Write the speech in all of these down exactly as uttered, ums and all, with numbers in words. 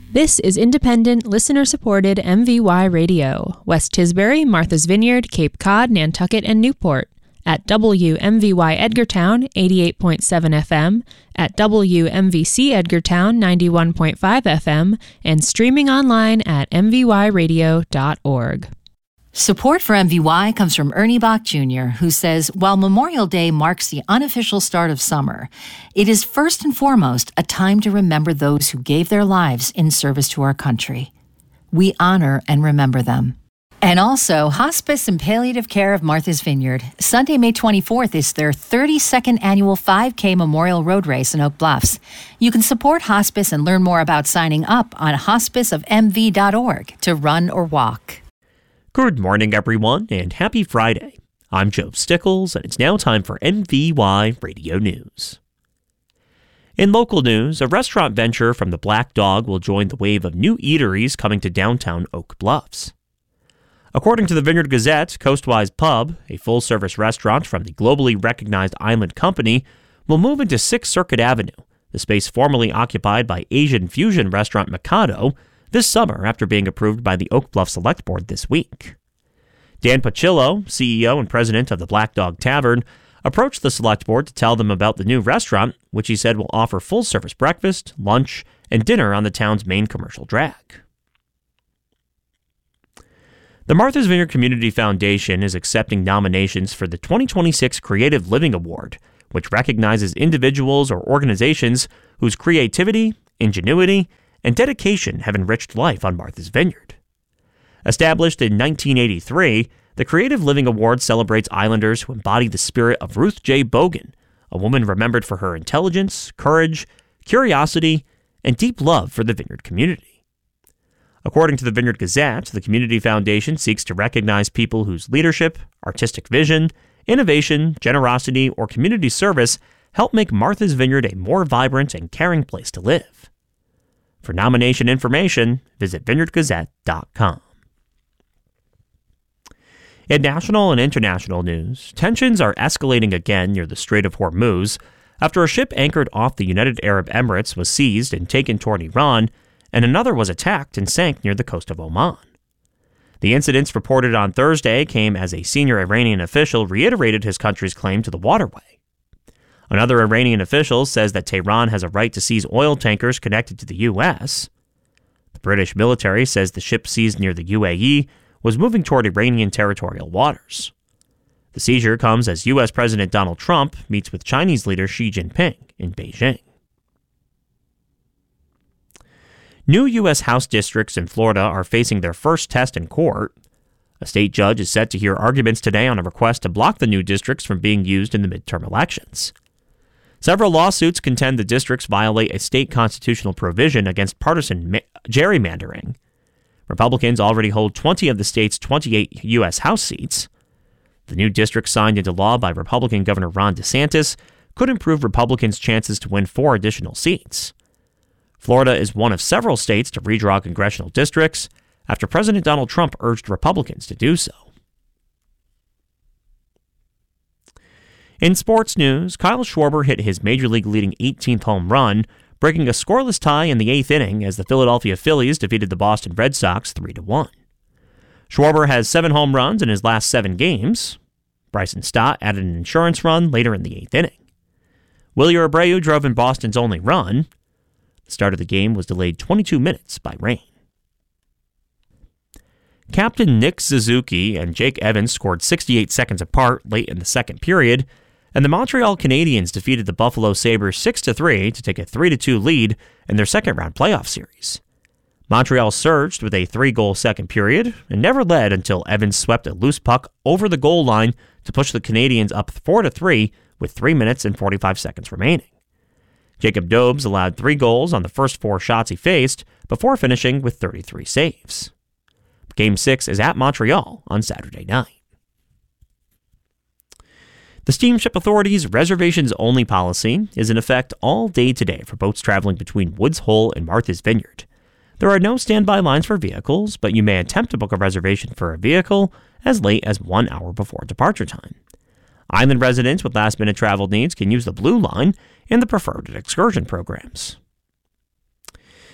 This is independent, listener-supported M V Y Radio. West Tisbury, Martha's Vineyard, Cape Cod, Nantucket, and Newport. At W M V Y Edgartown, eighty-eight point seven F M, at W M V C Edgartown, ninety-one point five F M, and streaming online at m v y radio dot org. Support for M V Y comes from Ernie Bach Junior, who says, while Memorial Day marks the unofficial start of summer, it is first and foremost a time to remember those who gave their lives in service to our country. We honor and remember them. And also, Hospice and Palliative Care of Martha's Vineyard. Sunday, May twenty-fourth is their thirty-second annual five K Memorial Road Race in Oak Bluffs. You can support Hospice and learn more about signing up on hospice of m v dot org to run or walk. Good morning, everyone, and happy Friday. I'm Joe Stickles, and it's now time for M V Y Radio News. In local news, a restaurant venture from the Black Dog will join the wave of new eateries coming to downtown Oak Bluffs. According to the Vineyard Gazette, Coastwise Pub, a full-service restaurant from the globally recognized Island Company, will move into sixth Circuit Avenue, the space formerly occupied by Asian fusion restaurant Mikado, this summer after being approved by the Oak Bluff Select Board this week. Dan Pacillo, C E O and president of the Black Dog Tavern, approached the Select Board to tell them about the new restaurant, which he said will offer full-service breakfast, lunch, and dinner on the town's main commercial drag. The Martha's Vineyard Community Foundation is accepting nominations for the twenty twenty-six Creative Living Award, which recognizes individuals or organizations whose creativity, ingenuity, and dedication have enriched life on Martha's Vineyard. Established in nineteen eighty-three, the Creative Living Award celebrates Islanders who embody the spirit of Ruth J. Bogan, a woman remembered for her intelligence, courage, curiosity, and deep love for the Vineyard community. According to the Vineyard Gazette, the Community Foundation seeks to recognize people whose leadership, artistic vision, innovation, generosity, or community service help make Martha's Vineyard a more vibrant and caring place to live. For nomination information, visit vineyard gazette dot com. In national and international news, tensions are escalating again near the Strait of Hormuz after a ship anchored off the United Arab Emirates was seized and taken toward Iran, and another was attacked and sank near the coast of Oman. The incidents reported on Thursday came as a senior Iranian official reiterated his country's claim to the waterway. Another Iranian official says that Tehran has a right to seize oil tankers connected to the U S. The British military says the ship seized near the U A E was moving toward Iranian territorial waters. The seizure comes as U S President Donald Trump meets with Chinese leader Xi Jinping in Beijing. New U S House districts in Florida are facing their first test in court. A state judge is set to hear arguments today on a request to block the new districts from being used in the midterm elections. Several lawsuits contend the districts violate a state constitutional provision against partisan ma- gerrymandering. Republicans already hold twenty of the state's twenty-eight U S House seats. The new districts signed into law by Republican Governor Ron DeSantis could improve Republicans' chances to win four additional seats. Florida is one of several states to redraw congressional districts after President Donald Trump urged Republicans to do so. In sports news, Kyle Schwarber hit his Major League-leading eighteenth home run, breaking a scoreless tie in the eighth inning as the Philadelphia Phillies defeated the Boston Red Sox three to one. Schwarber has seven home runs in his last seven games. Bryson Stott added an insurance run later in the eighth inning. Willie Abreu drove in Boston's only run. The start of the game was delayed twenty-two minutes by rain. Captain Nick Suzuki and Jake Evans scored sixty-eight seconds apart late in the second period, and the Montreal Canadiens defeated the Buffalo Sabres six to three to take a three to two lead in their second-round playoff series. Montreal surged with a three-goal second period and never led until Evans swept a loose puck over the goal line to push the Canadiens up four to three with three minutes and forty-five seconds remaining. Jacob Dobbs allowed three goals on the first four shots he faced before finishing with thirty-three saves. Game six is at Montreal on Saturday night. The Steamship Authority's reservations-only policy is in effect all day today for boats traveling between Woods Hole and Martha's Vineyard. There are no standby lines for vehicles, but you may attempt to book a reservation for a vehicle as late as one hour before departure time. Island residents with last-minute travel needs can use the Blue Line and the preferred excursion programs.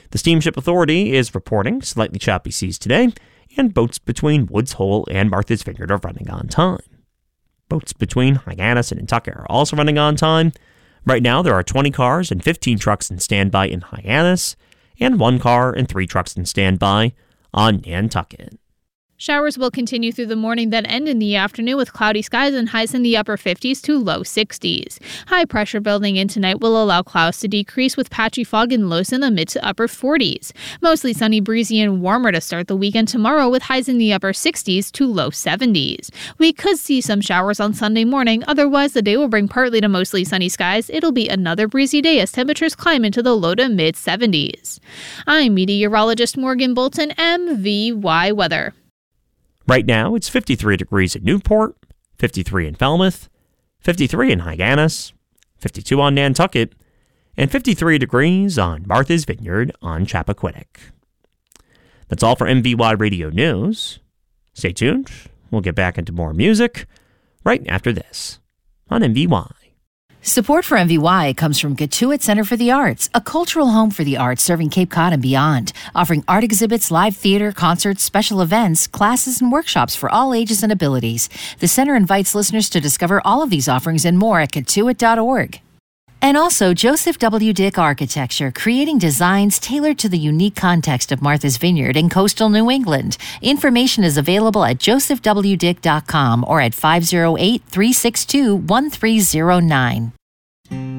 The Steamship Authority is reporting slightly choppy seas today, and boats between Woods Hole and Martha's Vineyard are running on time. Boats between Hyannis and Nantucket are also running on time. Right now, there are twenty cars and fifteen trucks in standby in Hyannis, and one car and three trucks in standby on Nantucket. Showers will continue through the morning, then end in the afternoon with cloudy skies and highs in the upper fifties to low sixties. High pressure building in tonight will allow clouds to decrease with patchy fog and lows in the mid to upper forties. Mostly sunny, breezy, and warmer to start the weekend tomorrow with highs in the upper sixties to low seventies. We could see some showers on Sunday morning, otherwise the day will bring partly to mostly sunny skies. It'll be another breezy day as temperatures climb into the low to mid seventies. I'm meteorologist Morgan Bolton, M V Y Weather. Right now, it's fifty-three degrees at Newport, fifty-three in Falmouth, fifty-three in Hyannis, fifty-two on Nantucket, and fifty-three degrees on Martha's Vineyard on Chappaquiddick. That's all for M V Y Radio News. Stay tuned. We'll get back into more music right after this on M V Y. Support for M V Y comes from Gatuit Center for the Arts, a cultural home for the arts serving Cape Cod and beyond, offering art exhibits, live theater, concerts, special events, classes, and workshops for all ages and abilities. The center invites listeners to discover all of these offerings and more at gatuit dot org. And also Joseph W. Dick Architecture, creating designs tailored to the unique context of Martha's Vineyard in coastal New England. Information is available at joseph w dick dot com or at five oh eight, three six two, one three oh nine.